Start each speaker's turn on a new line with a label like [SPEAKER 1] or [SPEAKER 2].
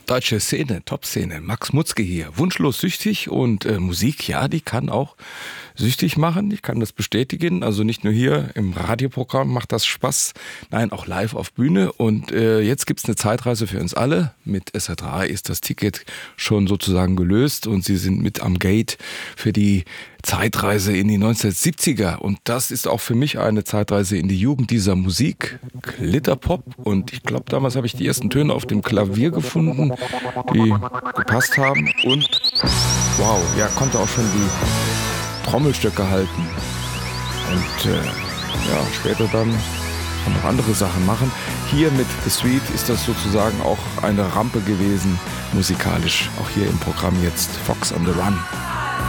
[SPEAKER 1] Deutsche Szene, Top-Szene, Max Mutzke hier, wunschlos süchtig und Musik, ja, die kann auch süchtig machen, ich kann das bestätigen, also nicht nur hier im Radioprogramm macht das Spaß, nein, auch live auf Bühne und jetzt gibt's eine Zeitreise für uns alle, mit SR3 ist das Ticket schon sozusagen gelöst und Sie sind mit am Gate für die Zeitreise in die 1970er und das ist auch für mich eine Zeitreise in die Jugend dieser Musik, Glitterpop und ich glaube damals habe ich die ersten Töne auf dem Klavier gefunden, die gepasst haben und wow, ja, konnte auch schon die Trommelstöcke halten und ja, später dann noch andere Sachen machen. Hier mit The Sweet ist das sozusagen auch eine Rampe gewesen, musikalisch, auch hier im Programm jetzt Fox on the Run.